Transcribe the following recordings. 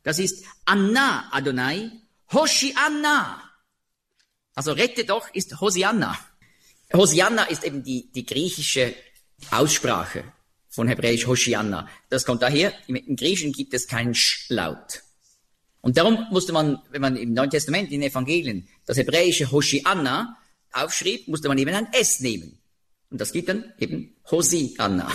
Das ist Anna Adonai, Hoshianna. Also rette doch ist Hosianna. Hosianna ist eben die griechische Aussprache von Hebräisch Hoshianna. Das kommt daher, im Griechischen gibt es keinen Sch-Laut. Und darum musste man, wenn man im Neuen Testament, in den Evangelien, das hebräische Hoshianna aufschrieb, musste man eben ein S nehmen. Und das gibt dann eben Hosianna.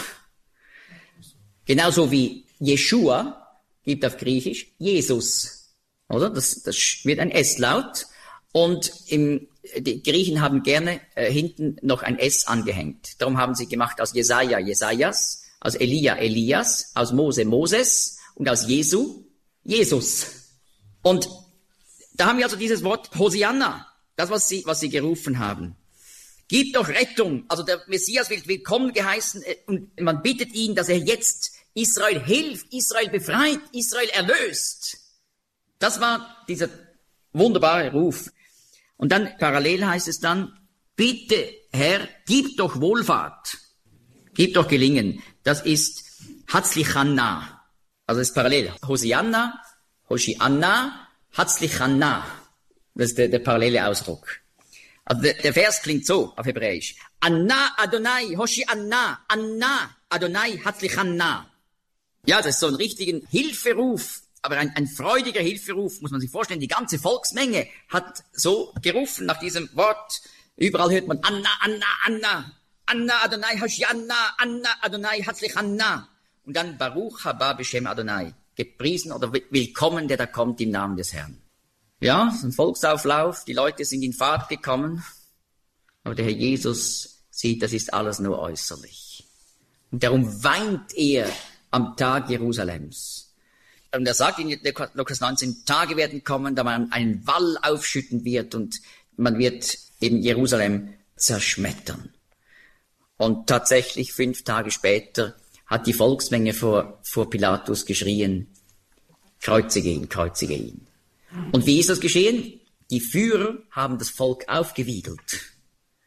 Genauso wie Jeshua gibt auf Griechisch Jesus. Oder? Das wird ein S-Laut. Und die Griechen haben gerne hinten noch ein S angehängt. Darum haben sie gemacht aus Jesaja Jesajas, aus Elia Elias, aus Mose Moses und aus Jesu Jesus. Und da haben wir also dieses Wort Hosianna, das, was sie gerufen haben. Gib doch Rettung. Also der Messias wird willkommen geheißen und man bittet ihn, dass er jetzt Israel hilft, Israel befreit, Israel erlöst. Das war dieser wunderbare Ruf. Und dann parallel heißt es dann, bitte Herr, gib doch Wohlfahrt, gib doch Gelingen. Das ist Hatzlichanna. Also das ist parallel. Hosianna, Hoshianna, Hatzlichanna. Das ist der parallele Ausdruck. Also der Vers klingt so auf Hebräisch. Anna Adonai, Hoshianna, Anna Adonai, Hatzlichanna. Ja, das ist so ein richtigen Hilferuf, aber ein freudiger Hilferuf, muss man sich vorstellen. Die ganze Volksmenge hat so gerufen nach diesem Wort. Überall hört man Anna, Anna, Anna, Anna Adonai, Hoshianna, Anna Adonai, Hatzlichanna. Und dann Baruch haba b'Shem Adonai. Gepriesen oder willkommen, der da kommt im Namen des Herrn. Ja, ein Volksauflauf, die Leute sind in Fahrt gekommen, aber der Herr Jesus sieht, das ist alles nur äußerlich. Und darum weint er am Tag Jerusalems. Und er sagt in Lukas 19, Tage werden kommen, da man einen Wall aufschütten wird und man wird eben Jerusalem zerschmettern. Und tatsächlich 5 Tage später hat die Volksmenge vor Pilatus geschrien, kreuzige ihn, kreuzige ihn. Und wie ist das geschehen? Die Führer haben das Volk aufgewiegelt.